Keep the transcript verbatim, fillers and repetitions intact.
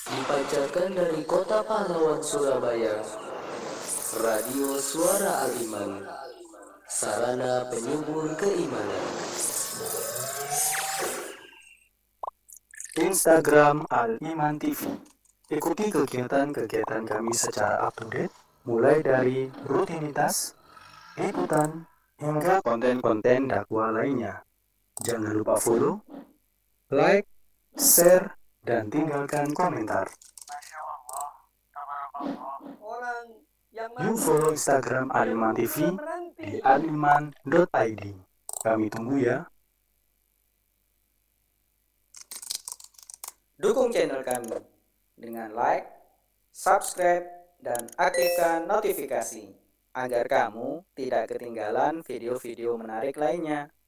Dipancarkan dari Kota Pahlawan Surabaya, Radio Suara Aliman, sarana penyubur keimanan. Instagram Al-Iman T V. Ikuti kegiatan-kegiatan kami secara up to date, mulai dari rutinitas, liputan, hingga konten-konten dakwah lainnya. Jangan lupa follow, like, share, dan tinggalkan komentar. Yuk follow Instagram Aliman T V di aliman dot i d. Kami tunggu ya. Dukung channel kami dengan like, subscribe, dan aktifkan notifikasi agar kamu tidak ketinggalan video-video menarik lainnya.